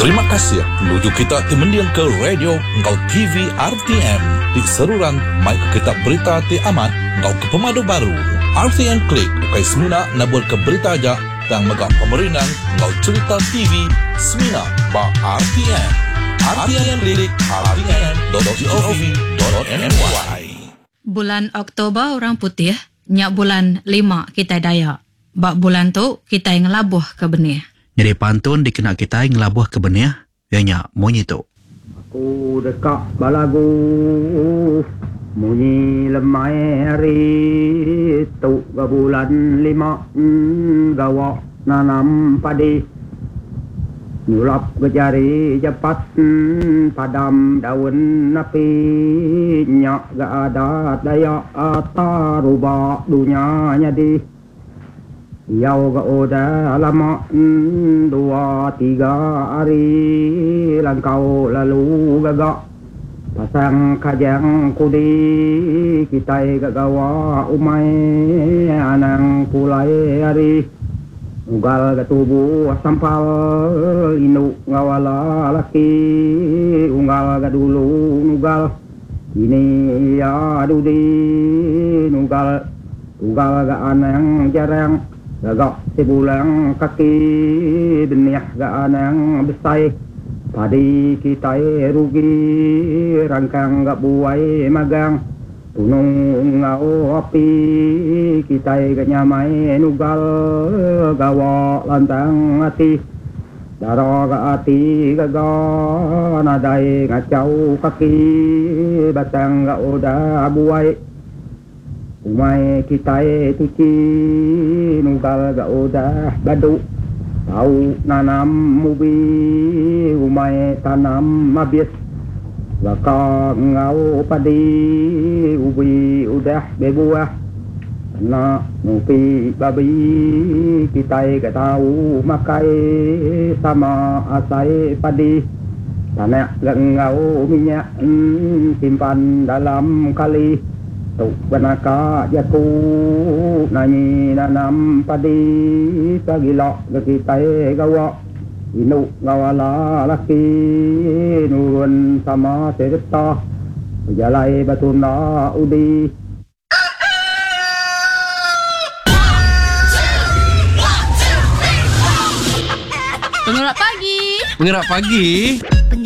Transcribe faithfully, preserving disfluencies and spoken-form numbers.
Terima kasih menuju kita timendiang ke radio ngau T V R T M di seruran mai ke kita berita ti amat ngau ke pemadu baru R T M Klik ukai semina nabur ke berita aja dan megah pemerinang ngau cerita T V semina ba R T M R T M Klik R T M dot gov dot M Y. Bulan Oktober orang putih, nyak bulan lima kita Dayak. Bak bulan tu kita ngelabuh ke benih. Jadi pantun dikena kita ngelabuh ke benih, ianya munyi tu. Aku dekat balagu, munyi lemai hari tu ke bulan lima, gawak nanam padi. Nyulap ke jari cepat, padam daun api, nyak gak ada daya atar rubah dunia jadi. Yau ga udah lama dua tiga hari langkau lalu gagak pasang kajang kudi kita gagawa umai anang kulai hari ugal ga tubuh sampal inu ngawala laki unggal ga dulu nugal ini ya dudi nugal ugal ga anang jarang gagak sebulan kaki benih gak anang besai padi kita rugi rangkang gak buai magang tunung ngau api kita gak nyamai nugal gawa lantang hati darah gak hati gagak nadai ngacau kaki batang gak udah buai umai kita tuci nugal gak udah badu tahu nanam mubi umai tanam habis baka ngau padi ubi udah bebuah nak nupi babi kita gak tahu makai sama asai padi tanah gak ngau minyak simpan dalam kali tu banaka jaku nani nanam padi pagilok kita gawa inu ngawala laki nurun sama serta jalai batuna udi. Pengerak pagi. Pengerak pagi.